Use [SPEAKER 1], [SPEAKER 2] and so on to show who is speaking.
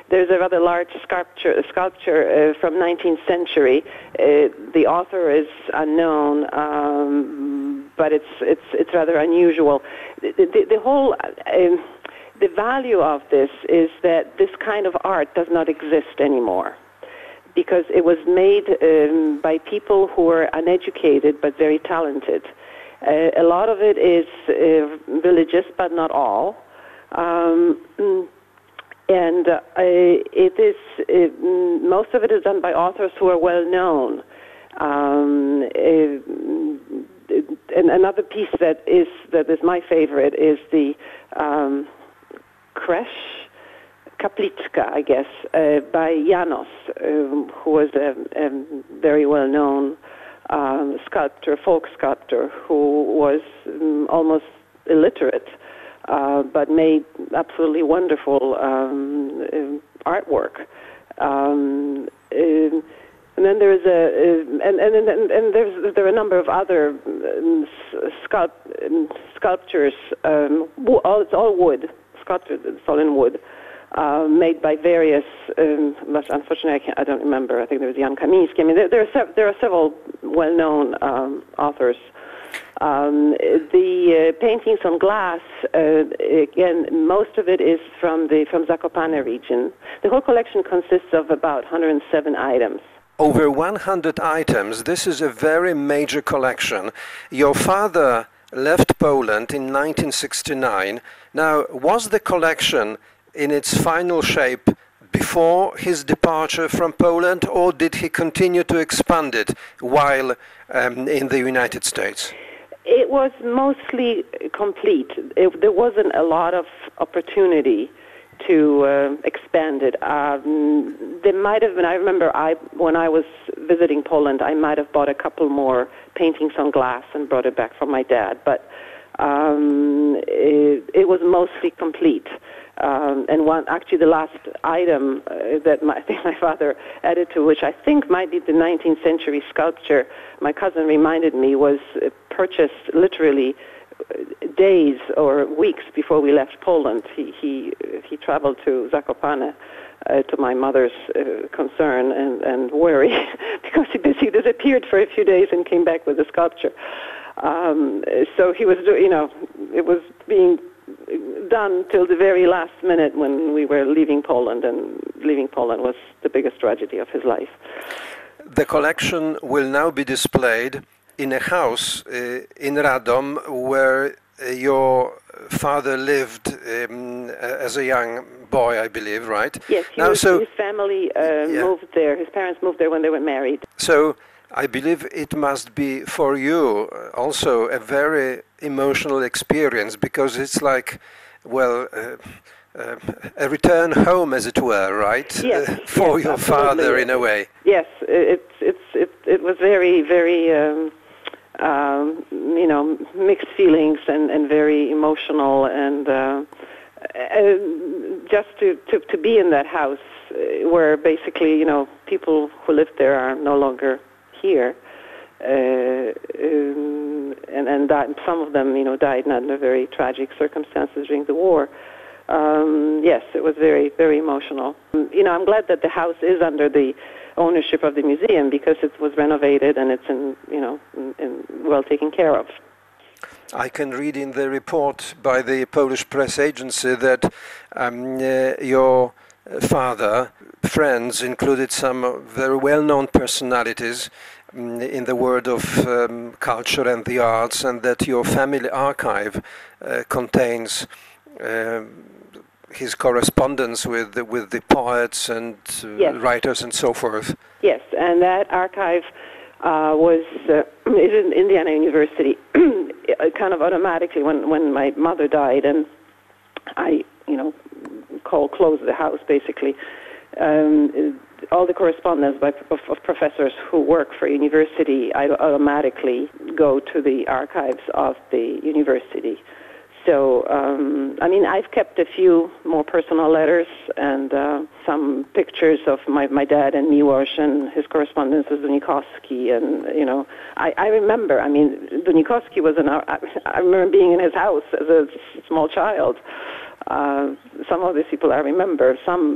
[SPEAKER 1] There's a rather large sculpture from 19th century. The author is unknown, but it's rather unusual. The whole the value of this is that this kind of art does not exist anymore, because it was made by people who were uneducated but very talented. A lot of it is religious, but not all. And most of it is done by authors who are well known. And another piece that is my favorite is the Kresh Kapliczka, I guess, by Janos, who was a very well-known folk sculptor, who was almost illiterate, but made absolutely wonderful artwork. And then there is there are a number of other sculptures. It's all wood, sculptured. It's all in wood. Made by various, unfortunately I don't remember. I think there was Jan Kamiński. I mean, there are several well-known authors. The paintings on glass, again, most of it is from Zakopane region. The whole collection consists of about 107 items.
[SPEAKER 2] Over 100 items. This is a very major collection. Your father left Poland in 1969. Now, was the collection in its final shape before his departure from Poland, or did he continue to expand it while in the United States?
[SPEAKER 1] It was mostly complete. There wasn't a lot of opportunity to expand it. There might have been, I remember when I was visiting Poland, I might have bought a couple more paintings on glass and brought it back from my dad, but it was mostly complete. And the last item that I think my father added to, which I think might be the 19th century sculpture, my cousin reminded me, was purchased literally days or weeks before we left Poland. He traveled to Zakopane to my mother's concern and worry, because he disappeared for a few days and came back with the sculpture. So he was, it was being done till the very last minute when we were leaving Poland, and leaving Poland was the biggest tragedy of his life.
[SPEAKER 2] The collection will now be displayed in a house in Radom where your father lived as a young boy, I believe, right?
[SPEAKER 1] Yes, his family moved there. His parents moved there when they were married.
[SPEAKER 2] So I believe it must be for you also a very emotional experience, because it's like, well, a return home, as it were, right?
[SPEAKER 1] Yes,
[SPEAKER 2] for your father, in a way.
[SPEAKER 1] Yes, it was very, very, mixed feelings and very emotional, and just to be in that house where basically, people who lived there are no longer here, and some of them, died under very tragic circumstances during the war. Yes, it was very, very emotional. I'm glad that the house is under the ownership of the museum, because it was renovated and it's well taken care of.
[SPEAKER 2] I can read in the report by the Polish press agency that your father, friends included some very well-known personalities in the world of culture and the arts, and that your family archive contains his correspondence with the poets and writers and so forth.
[SPEAKER 1] Yes, and that archive is in Indiana University. Kind of automatically when my mother died, and I closed the house basically. All the correspondence of professors who work for university, I automatically go to the archives of the university. So, I've kept a few more personal letters and some pictures of my dad and Miłosz and his correspondence with Dunikowski. And, I remember, Dunikowski was I remember being in his house as a small child. Some of these people I remember, some